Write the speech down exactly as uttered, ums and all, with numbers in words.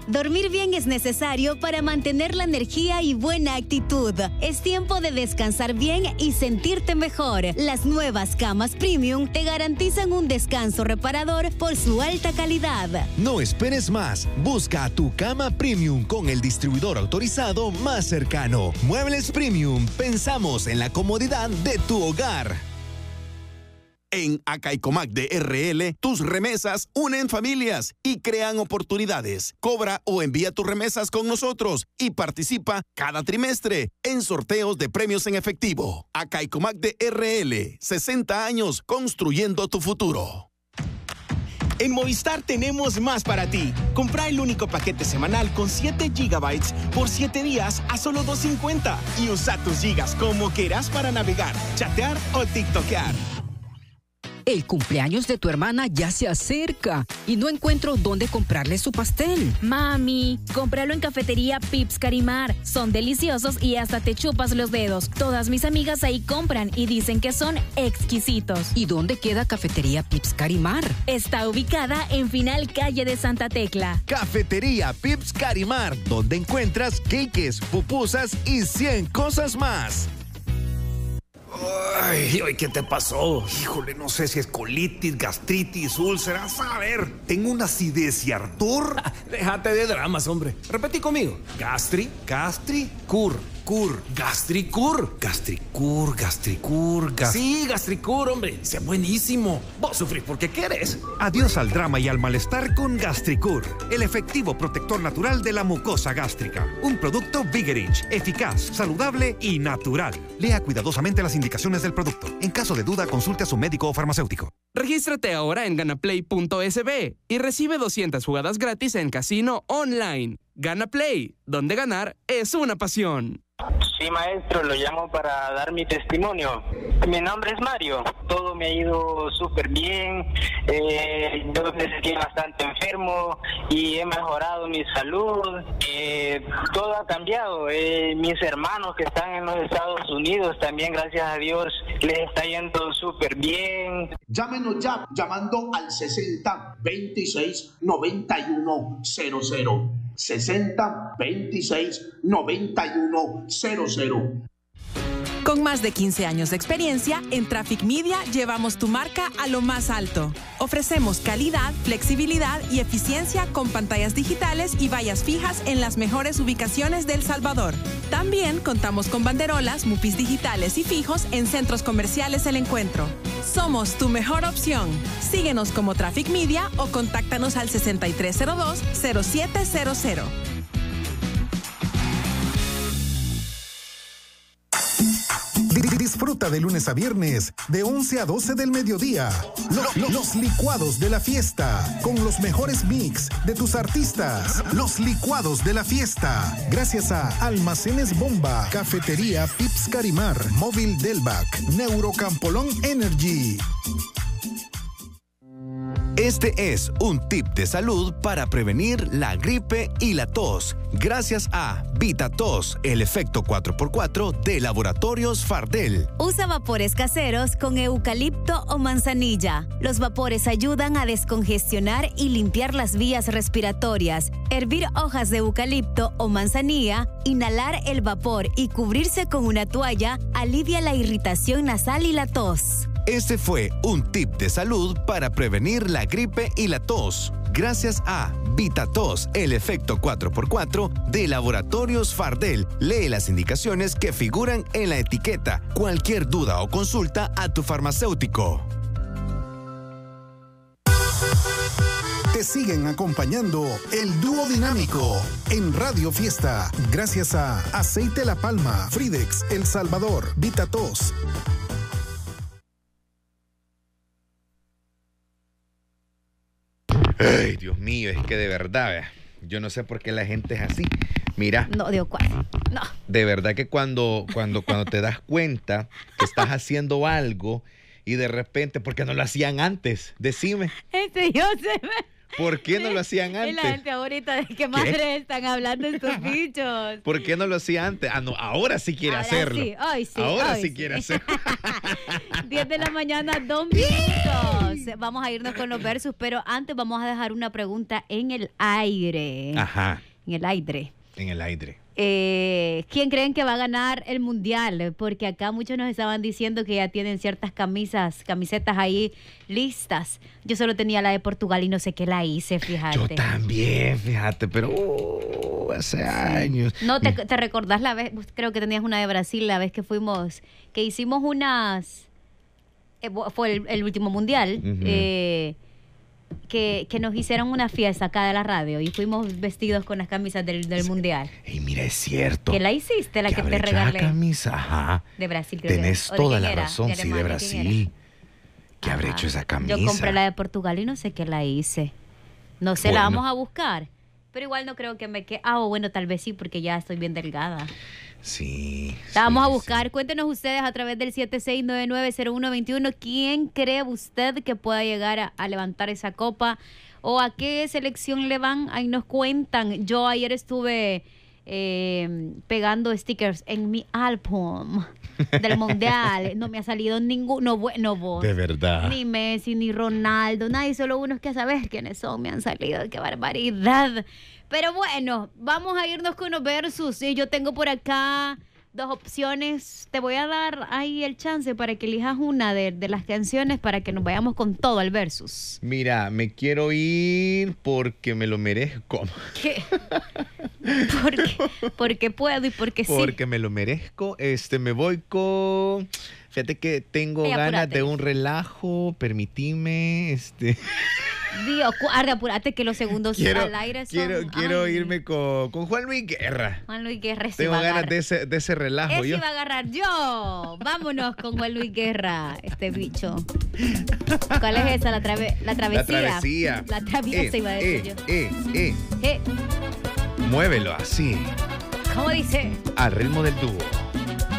Dormir bien es necesario para mantener la energía y buena actitud. Es tiempo de descansar bien y sentirte mejor. Las nuevas camas Premium te garantizan un descanso reparador por su alta calidad. No esperes más. Busca a tu cama Premium con el distribuidor autorizado más cercano. Muebles Premium. Pensamos en la comodidad de tu hogar. En Acaicomac de R L, tus remesas unen familias y crean oportunidades. Cobra o envía tus remesas con nosotros y participa cada trimestre en sorteos de premios en efectivo. Acaicomac de R L, sesenta años construyendo tu futuro. En Movistar tenemos más para ti. Compra el único paquete semanal con siete gigabytes por siete días a solo dos cincuenta y usa tus gigas como quieras para navegar, chatear o tiktokear. El cumpleaños de tu hermana ya se acerca y no encuentro dónde comprarle su pastel. Mami, cómpralo en Cafetería Pips Carimar. Son deliciosos y hasta te chupas los dedos. Todas mis amigas ahí compran y dicen que son exquisitos. ¿Y dónde queda Cafetería Pips Carimar? Está ubicada en Final Calle de Santa Tecla. Cafetería Pips Carimar, donde encuentras cakes, pupusas y cien cosas más. Ay, ay, ¿qué te pasó? Híjole, no sé si es colitis, gastritis, úlceras. A ver, tengo una acidez y ardor. Déjate de dramas, hombre. Repetí conmigo. Gastri, Gastri, cur, cur, gastricur. Gastricur, gastricur, gast... Sí, gastricur, hombre. Sea buenísimo. Vos sufrís porque quieres. Adiós al drama y al malestar con Gastricur, el efectivo protector natural de la mucosa gástrica. Un producto Vigerich, eficaz, saludable y natural. Lea cuidadosamente las indicaciones del producto. En caso de duda, consulte a su médico o farmacéutico. Regístrate ahora en ganaplay punto es be y recibe doscientas jugadas gratis en casino online. Gana Play, donde ganar es una pasión. Sí, maestro, lo llamo para dar mi testimonio. Mi nombre es Mario. Todo me ha ido súper bien. Eh, yo me sentí bastante enfermo y he mejorado mi salud. Eh, todo ha cambiado. Eh, mis hermanos que están en los Estados Unidos también, gracias a Dios, les está yendo súper bien. Llámenos ya, llamando al sesenta veintiséis noventa y uno cero cero. sesenta veintiséis noventa y uno cero cero. Con más de quince años de experiencia, en Traffic Media llevamos tu marca a lo más alto. Ofrecemos calidad, flexibilidad y eficiencia con pantallas digitales y vallas fijas en las mejores ubicaciones de El Salvador. También contamos con banderolas, mupis digitales y fijos en centros comerciales El Encuentro. Somos tu mejor opción. Síguenos como Traffic Media o contáctanos al sesenta y tres cero dos cero siete cero cero. Disfruta de lunes a viernes, de once a doce del mediodía. Lo, lo, los licuados de la fiesta, con los mejores mix de tus artistas. Los licuados de la fiesta, gracias a Almacenes Bomba, Cafetería Pips Carimar, Móvil Delvac, Neurocampolón Energy. Este es un tip de salud para prevenir la gripe y la tos, gracias a VitaTos, el efecto cuatro por cuatro de Laboratorios Fardel. Usa vapores caseros con eucalipto o manzanilla. Los vapores ayudan a descongestionar y limpiar las vías respiratorias. Hervir hojas de eucalipto o manzanilla, inhalar el vapor y cubrirse con una toalla alivia la irritación nasal y la tos. Este fue un tip de salud para prevenir la gripe y la tos, gracias a VitaTos, el efecto cuatro por cuatro de Laboratorios Fardel. Lee las indicaciones que figuran en la etiqueta. Cualquier duda o consulta a tu farmacéutico. Te siguen acompañando el dúo dinámico en Radio Fiesta, gracias a Aceite La Palma, Fridex El Salvador, VitaTos. Ay, Dios mío, es que de verdad, yo no sé por qué la gente es así. Mira. No, Dios, ¿cuál? No. De verdad que cuando, cuando, cuando te das cuenta que estás haciendo algo y de repente, ¿por qué no lo hacían antes? Decime. Este yo sé. ¿Por qué no lo hacían Y antes? la gente ahorita, ¿de qué madre están hablando estos bichos? ¿Por qué no lo hacía antes? Ah, no, ahora sí quiere Ahora hacerlo. sí, hoy sí, ahora hoy sí, sí. quiere hacerlo. diez de la mañana, dos minutos. Vamos a irnos con los versus, pero antes vamos a dejar una pregunta en el aire. Ajá. En el aire. En el aire. Eh, ¿Quién creen que va a ganar el mundial? Porque acá muchos nos estaban diciendo que ya tienen ciertas camisas, camisetas ahí listas. Yo solo tenía la de Portugal y no sé qué la hice, fíjate. Yo también, fíjate, pero uh, hace años. ¿No te, te recordás la vez? Creo que tenías una de Brasil, la vez que fuimos, que hicimos unas... Eh, fue el, el último mundial. Uh-huh. eh, Que, que nos hicieron una fiesta acá de la radio y fuimos vestidos con las camisas del, del mundial. Y mira, es cierto. ¿Qué la hiciste? La que te regalé. La camisa, ajá. De Brasil, creo Tenés que. toda ¿De la era? razón, ¿De sí, de Alemania? Brasil. ¿Qué habré hecho esa camisa? Yo compré la de Portugal y no sé qué la hice. No sé, Bueno. la vamos a buscar. Pero igual no creo que me quede. Ah, o bueno, tal vez sí, porque ya estoy bien delgada. Sí. La vamos sí, a buscar. Sí. Cuéntenos ustedes a través del siete seis nueve nueve cero uno dos uno quién cree usted que pueda llegar a, a levantar esa copa o a qué selección le van. Ahí nos cuentan. Yo ayer estuve eh, pegando stickers en mi álbum del mundial. No me ha salido ninguno bueno, vos. De verdad. Ni Messi, ni Ronaldo, nadie, solo unos que a saber quiénes son me han salido. ¡Qué barbaridad! Pero bueno, vamos a irnos con los versus. Y yo tengo por acá dos opciones. Te voy a dar ahí el chance para que elijas una de, de las canciones para que nos vayamos con todo al versus. Mira, me quiero ir porque me lo merezco. ¿Qué? Porque, porque puedo y porque sí. Porque me lo merezco. Este, me voy con... Fíjate que tengo Ay, ganas apúrate. de un relajo. Permitime, este... Dios, guarda, apúrate que los segundos quiero, al aire son... Quiero, quiero Ay, irme con, con Juan Luis Guerra. Juan Luis Guerra ese Tengo va a ganas agarrar. de ese, de ese relajo. Ese yo. iba a agarrar yo. Vámonos con Juan Luis Guerra, este bicho. ¿Cuál es esa? La, trave, la travesía. La travesía. La traviesa eh, iba a decir eh, yo. Eh, eh. Eh, Muévelo así. ¿Cómo dice? Al ritmo del dúo.